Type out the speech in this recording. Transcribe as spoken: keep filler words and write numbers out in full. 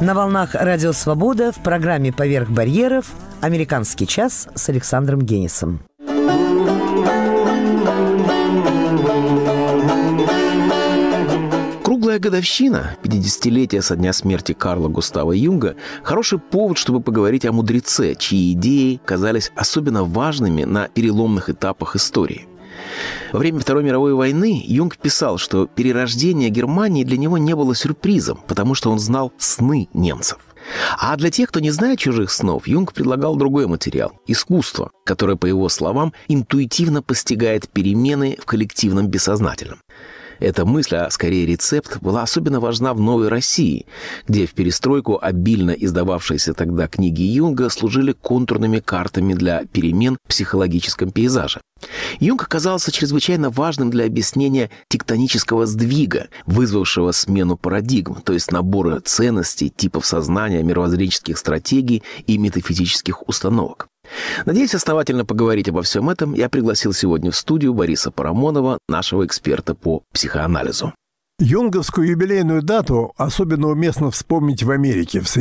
На волнах Радио Свобода в программе «Поверх барьеров» «Американский час» с Александром Генисом. Круглая годовщина, пятидесятилетие со дня смерти Карла Густава Юнга, хороший повод, чтобы поговорить о мудреце, чьи идеи казались особенно важными на переломных этапах истории. Во время Второй мировой войны Юнг писал, что перерождение Германии для него не было сюрпризом, потому что он знал сны немцев. А для тех, кто не знает чужих снов, Юнг предлагал другой материал – искусство, которое, по его словам, интуитивно постигает перемены в коллективном бессознательном. Эта мысль, а скорее рецепт, была особенно важна в Новой России, где в перестройку обильно издававшиеся тогда книги Юнга служили контурными картами для перемен в психологическом пейзаже. Юнг оказался чрезвычайно важным для объяснения тектонического сдвига, вызвавшего смену парадигм, то есть набора ценностей, типов сознания, мировоззренческих стратегий и метафизических установок. Надеюсь основательно поговорить обо всем этом, я пригласил сегодня в студию Бориса Парамонова, нашего эксперта по психоанализу. Юнговскую юбилейную дату особенно уместно вспомнить в Америке. В